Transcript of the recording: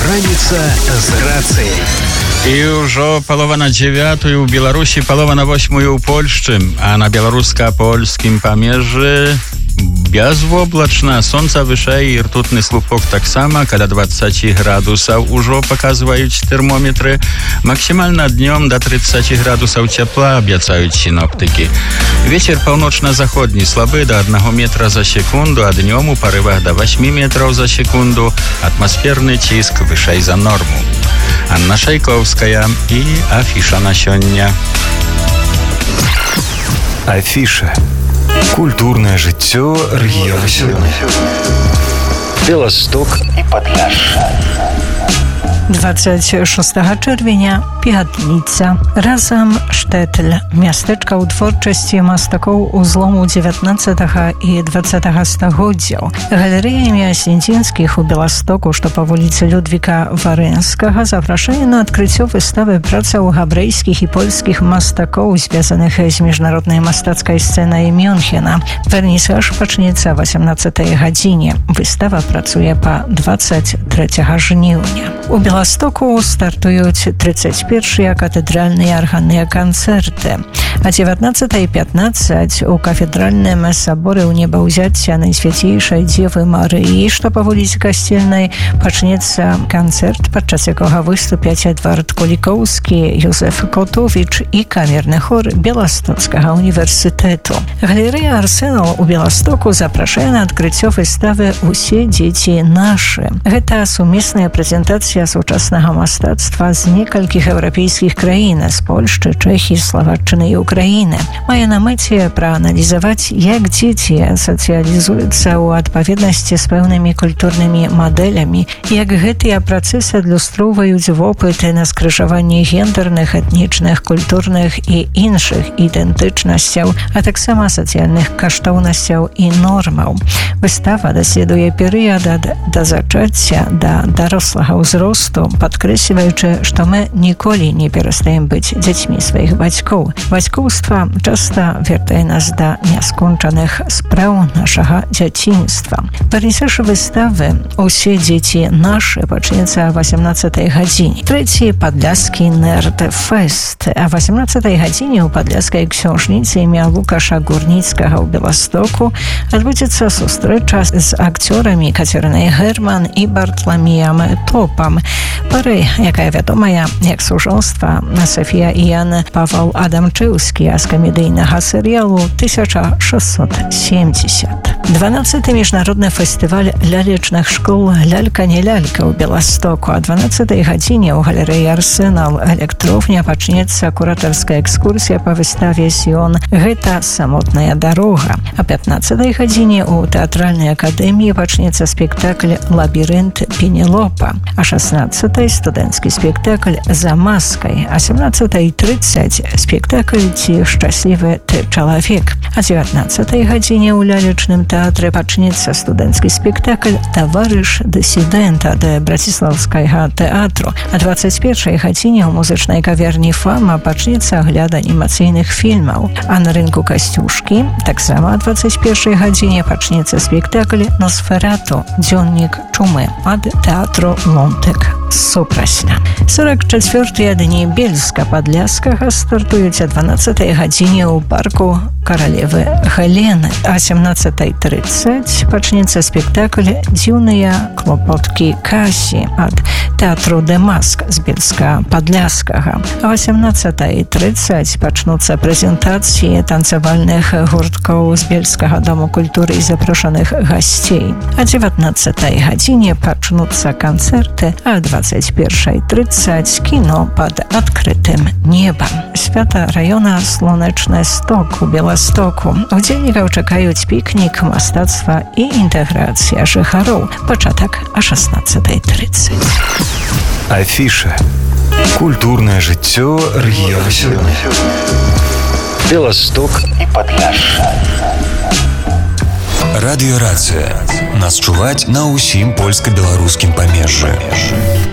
Раніца з рацыяй. І ўжо палова на 9 у Беларусі, палова на 8 у Польшчы, а на беларуска-польскім памежжы безвоблачна, сонца вышэй і ртутны слупок таксама, каля 20 градусаў ужо паказваюць тэрмометры. Максімальна днём да 30 градусаў цяпла абяцаюць сіноптыкі. Вецер паўночна-заходні слабы да 1 метра за секунду, а днём у парывах да 8 метраў за секунду. Атмасферны ціск вышэй за норму. Анна Шайковская і афіша на сёння. Афіша. Культурное жыццё рэгіёну сёння. Беласток і Падляшша. 26 czerwienia, Piatnica. Razem Sztetl, miasteczka u tворчості мастакоў у злому 19 і 20 стагоддзяў. Галерэя імя Сенцінскіх у Беластоку, што па вуліцы Людвіка Варэнскага, запрашае на адкрыццё выставы працаў габрэйскіх і польскіх мастакоў, звязаных з міжнароднай мастацкай сцэнай Мюнхена. Вернісаж пачнецца 18 гадзіне. Выстава працуе па 23 жніўня. У Беластоку стартуюць 31-ыя катэдральныя арганныя канцэрты. А 19 і 15 у кафедральным саборы ў небаўзяцця Найсвяцейшай Дзевы Марыі, што па вуліцы Касцельнай, пачнецца канцэрт, падчас якога выступяць Эдвард Кулікоўскі, Юзеф Котовіч і камерны хор Беластоцкага універсітэту. Галерэя «Арсенал» у Беластоку запрашае на адкрыццё выставы «Усе дзеці нашы». Гэта сумесная прэзентацыя сучаснага мастацтва з некалькіх еўрапейскіх краін, з Польшчы, Чэхіі, Славаччыны і Украіны. Мае на мэце прааналізаваць, як дзеці сацыялізуюцца ў адпаведнасці з пэўнымі культурнымі мадэлямі, як гэтыя працэсы адлюстроўваюць вопыты на скрыжаванні гендерных, этнічных, культурных і іншых ідэнтычнасцяў, а таксама сацыяльных каштоўнасцяў і нормаў. Выстава даследуе перыяд ад дазачацця да дарослага ўзросту, падкрэсліваючы, што мы ніколі не перастаем быць дзецьмі сваіх бацькоў. Бацькоўства часта вяртае нас да няскончаных спраў нашага дзяцінства. Вернісаж выставы «Усе дзеці нашы» пачнецца 18 гадзіне. Трэці падляскі нерд-фест. А 18 гадзіне ў падляскай ксёжніцы імя Лукаша Гурніцкага ў Беластоку адбудзецца сустрэча з акцёрамі Кацярынай Герман і Бартламіям Топам. Пары, якая вядомая як сужонства Софія і Ян Павал Адамчэўскі з камедыйнага серыялу 1670. 12-й міжнародны фестываль лялечных школ «Лялька-не-лялька» ў Беластоку. А 12-й гадзіне ў галерэі «Арсенал» электроўня пачнецца куратарская экскурсія па выставе «Сіон. Гэта самотная дарога». А 15-й гадзіне ў тэатральнай акадэміі пачнецца спектакль «Лабірынт Пенелопа». А 16-й студэнцкі спектакль «За маскай». А 17:30 спектакль «Ці шчаслівы ты чалавек». А 19-й гадзіне ў лялечным тэатры пачнецца студэнцкі спектакль «Таварыш дысідэнт» ад Браціслаўскага тэатру. А 21-й гадзіне ў музычнай каверні «Фама» пачнецца агляд анімацыйных фільмаў. А на рынку Касцюшкі таксама о 21-й гадзіне пачнецца спектакль «Носферату. Дзённік чумы» ад тэатру «Монтек». Супрасня. 44-й дні Бельска-Падляскага стартуюць о 12-й гадзіне ў парку Каралевы Галены. А 17:30 пачнецца спектакль «Дзіўныя клопоткі Касі» ад тэатру «Дэмаск» з Бельска-Падляскага. А 18:30 пачнуцца прэзентацыі танцавальных гурткоў з Бельскага дому культуры і запрошаных гасцей. А 19-й гадзіне пачнуцца канцэрты, а 21:30 кіно пад адкрытым небам. Свята раёна Слонечны Сток у Беластоку. Удзельнікаў чакаюць пікнік, мастацтва і інтэграцыя жыхароў. Пачатак о 16:30. Афіша. Культурное жыццё рэгіёну сёння. Беласток і Падляшша. Радыёрацыя. Нас чуваць на ўсім польска-беларускім памежжы.